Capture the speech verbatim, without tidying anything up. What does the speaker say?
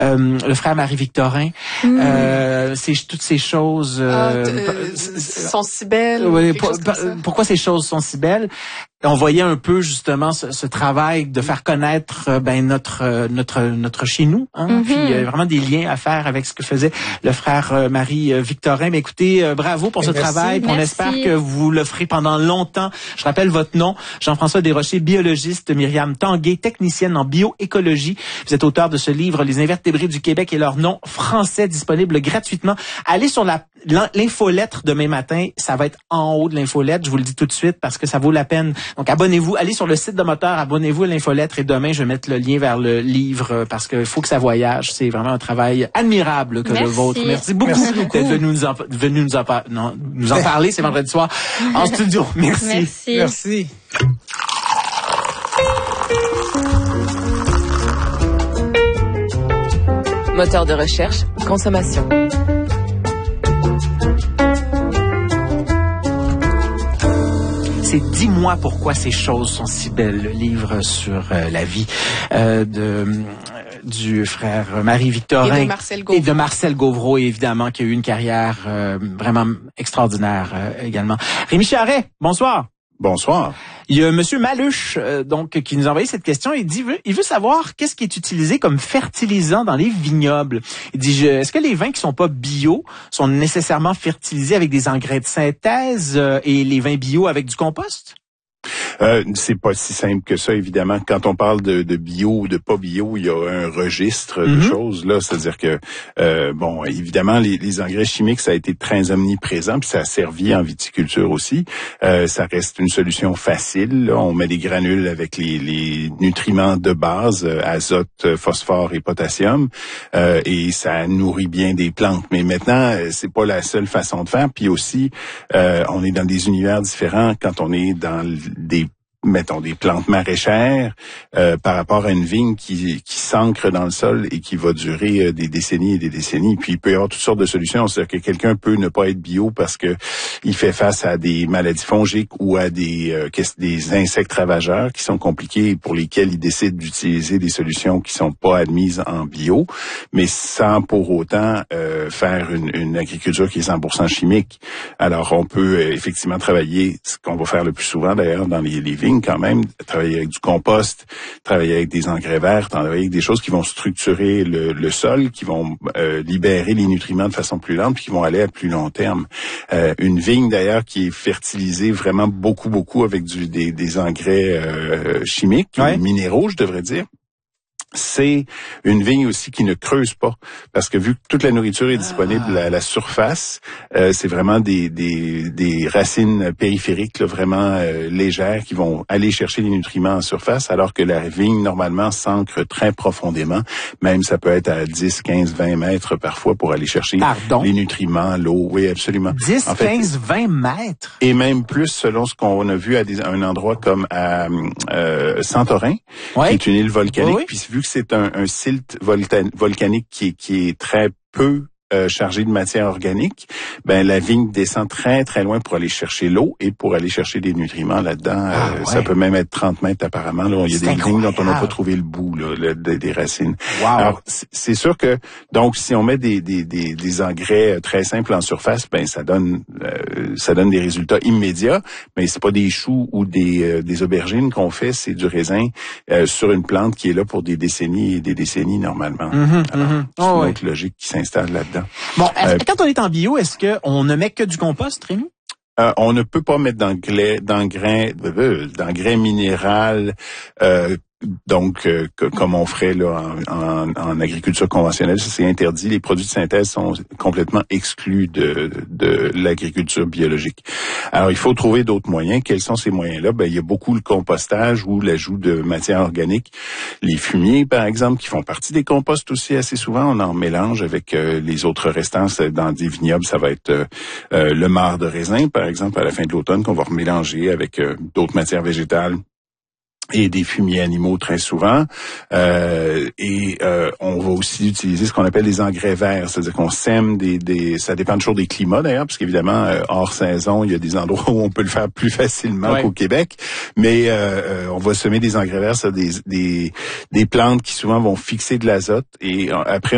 euh, le frère Marie-Victorin. Mmh. Euh, c'est toutes ces choses euh, ah, euh, sont si belles. Oui, pour, pourquoi ces choses sont si belles? On voyait un peu justement ce, ce travail de faire connaître ben notre notre notre chez nous, hein, mm-hmm. Puis euh, vraiment des liens à faire avec ce que faisait le frère euh, Marie-Victorin. Mais écoutez, euh, bravo pour ce Merci. travail. On espère que vous le ferez pendant longtemps. Je rappelle votre nom, Jean-François Desrochers, biologiste, Myriam Tanguay, technicienne en bioécologie. Vous êtes auteur de ce livre Les invertébrés du Québec et leur nom français, disponible gratuitement. Allez sur la l'infolettre demain matin, ça va être en haut de l'infolettre, je vous le dis tout de suite parce que ça vaut la peine. Donc, abonnez-vous, allez sur le site de Moteur, abonnez-vous à l'infolettre et demain, je vais mettre le lien vers le livre parce qu'il faut que ça voyage. C'est vraiment un travail admirable que Merci. le vôtre. Merci beaucoup, Merci beaucoup. d'être venu nous en, venu nous en, non, nous en parler. C'est vendredi soir en studio. Merci. Merci. Merci. Moteur de recherche, consommation. C'est Dis-moi pourquoi ces choses sont si belles, le livre sur euh, la vie euh, de euh, du frère Marie-Victorin et de Marcel Gauvreau, et de Marcel Gauvreau évidemment, qui a eu une carrière euh, vraiment extraordinaire euh, également. Rémi Charret, bonsoir. Bonsoir. Il y a Monsieur Maluche, euh, donc, qui nous a envoyé cette question. Il dit, il veut savoir qu'est-ce qui est utilisé comme fertilisant dans les vignobles. Il dit, je, est-ce que les vins qui sont pas bio sont nécessairement fertilisés avec des engrais de synthèse euh, et les vins bio avec du compost? Euh, c'est pas si simple que ça, évidemment. Quand on parle de, de bio ou de pas bio, il y a un registre de mm-hmm. choses là. C'est-à-dire que euh, bon, évidemment, les, les engrais chimiques, ça a été très omniprésent, puis ça a servi en viticulture aussi. Euh, ça reste une solution facile. Là. On met des granules avec les, les nutriments de base, euh, azote, phosphore et potassium, euh, et ça nourrit bien des plantes. Mais maintenant, c'est pas la seule façon de faire. Puis aussi, euh, on est dans des univers différents quand on est dans des mettons des plantes maraîchères euh, par rapport à une vigne qui, qui s'ancre dans le sol et qui va durer euh, des décennies et des décennies. Puis il peut y avoir toutes sortes de solutions. C'est-à-dire que quelqu'un peut ne pas être bio parce que il fait face à des maladies fongiques ou à des euh, des insectes ravageurs qui sont compliqués, pour lesquels il décide d'utiliser des solutions qui sont pas admises en bio, mais sans pour autant euh, faire une, une agriculture qui est cent pour cent chimique. Alors on peut euh, effectivement travailler, ce qu'on va faire le plus souvent d'ailleurs dans les, les vignes, quand même, travailler avec du compost, travailler avec des engrais verts, travailler avec des choses qui vont structurer le, le sol, qui vont euh, libérer les nutriments de façon plus lente, puis qui vont aller à plus long terme. Euh, une vigne, d'ailleurs, qui est fertilisée vraiment beaucoup, beaucoup avec du, des, des engrais euh, chimiques, ouais. minéraux, je devrais dire. C'est une vigne aussi qui ne creuse pas, parce que vu que toute la nourriture est disponible ah. à la surface, euh, c'est vraiment des, des, des racines périphériques là, vraiment euh, légères qui vont aller chercher les nutriments en surface, alors que la vigne normalement s'ancre très profondément, même ça peut être à dix, quinze, vingt mètres parfois pour aller chercher Pardon? les nutriments, l'eau, oui absolument. dix, en fait, quinze, vingt mètres? Et même plus selon ce qu'on a vu à, des, à un endroit comme à euh, Santorin, ouais. qui est une île volcanique, oui, oui. puis vu que c'est un, un silt volta- volcanique qui est, qui est très peu Euh, chargé de matière organique, ben la vigne descend très très loin pour aller chercher l'eau et pour aller chercher des nutriments là-dedans. Ah, euh, ouais. Ça peut même être trente mètres apparemment. Là, il y a c'est des incroyable. vignes dont on n'a pas trouvé le bout là, le, des, des racines. Wow. Alors c'est, c'est sûr que donc si on met des des des, des engrais très simples en surface, ben ça donne euh, ça donne des résultats immédiats. Mais c'est pas des choux ou des euh, des aubergines qu'on fait, c'est du raisin euh, sur une plante qui est là pour des décennies et des décennies normalement. Mm-hmm, Alors, mm-hmm. c'est oh, une oui. autre logique qui s'installe là-dedans. Bon, euh, quand on est en bio, est-ce qu'on ne met que du compost, Rémi? Euh, on ne peut pas mettre d'engrais, d'engrais, d'engrais minéral, euh, donc euh, que, comme on ferait là en, en, en agriculture conventionnelle, ça c'est interdit. Les produits de synthèse sont complètement exclus de, de l'agriculture biologique. Alors il faut trouver d'autres moyens. Quels sont ces moyens-là? Ben il y a beaucoup le compostage ou l'ajout de matière organique. Les fumiers, par exemple, qui font partie des composts aussi assez souvent. On en mélange avec euh, les autres restants dans des vignobles. Ça va être euh, euh, le marc de raisin, par exemple, à la fin de l'automne, qu'on va remélanger avec euh, d'autres matières végétales et des fumiers animaux très souvent. Euh, et euh, on va aussi utiliser ce qu'on appelle les engrais verts, c'est-à-dire qu'on sème des, des ça dépend toujours des climats d'ailleurs, parce qu'évidemment, euh, hors saison, il y a des endroits où on peut le faire plus facilement ouais. qu'au Québec, mais euh, euh, on va semer des engrais verts, ça, des, des, des plantes qui souvent vont fixer de l'azote, et euh, après